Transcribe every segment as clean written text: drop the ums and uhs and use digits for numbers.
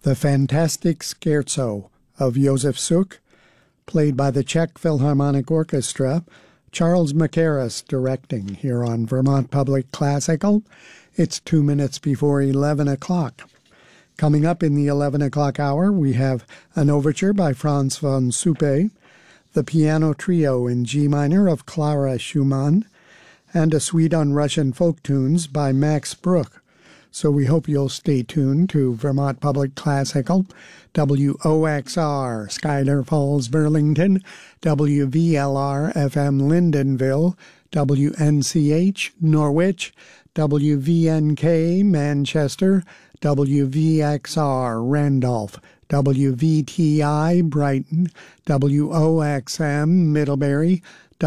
The Fantastic Scherzo of Josef Suk, played by the Czech Philharmonic Orchestra, Charles Mackerras directing here on Vermont Public Classical. It's 2 minutes before 11 o'clock. Coming up in the 11 o'clock hour, we have an overture by Franz von Suppe, the piano trio in G minor of Clara Schumann, and a suite on Russian folk tunes by Max Bruch. So we hope you'll stay tuned to Vermont Public Classical, WOXR, Schuyler Falls, Burlington, WVLR FM, Lyndonville, WNCH, Norwich, WVNK, Manchester, WVXR, Randolph, WVTI, Brighton, WOXM, Middlebury,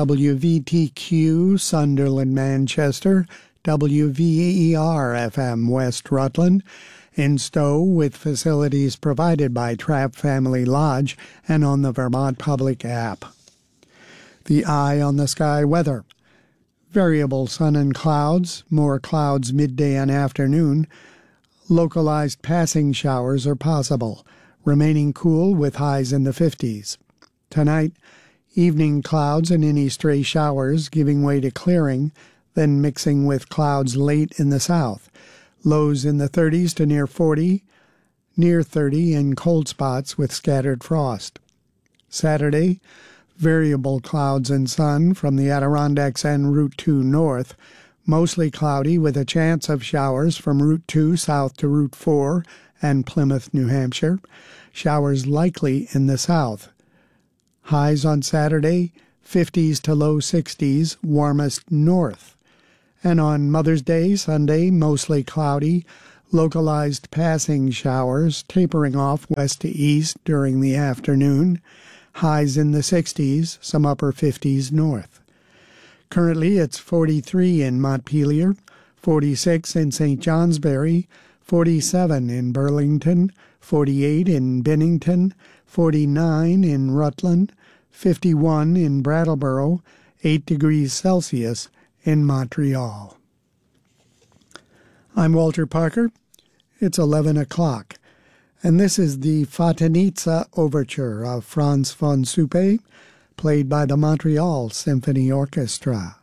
WVTQ, Sunderland, Manchester, WVER-FM, West Rutland, in Stowe, with facilities provided by Trapp Family Lodge and on the Vermont Public app. The Eye on the Sky weather. Variable sun and clouds, more clouds midday and afternoon. Localized passing showers are possible, remaining cool with highs in the 50s. Tonight, evening clouds and any stray showers giving way to clearing, then mixing with clouds late in the south. Lows in the 30s to near 40, near 30 in cold spots with scattered frost. Saturday, variable clouds and sun from the Adirondacks and Route 2 north, mostly cloudy with a chance of showers from Route 2 south to Route 4 and Plymouth, New Hampshire. Showers likely in the south. Highs on Saturday, 50s to low 60s, warmest north. And on Mother's Day, Sunday, mostly cloudy, localized passing showers tapering off west to east during the afternoon, highs in the 60s, some upper 50s north. Currently, it's 43 in Montpelier, 46 in St. Johnsbury, 47 in Burlington, 48 in Bennington, 49 in Rutland, 51 in Brattleboro, 8 degrees Celsius in Montreal. I'm Walter Parker. It's 11 o'clock, and this is the Fatinitsa Overture of Franz von Suppe, played by the Montreal Symphony Orchestra.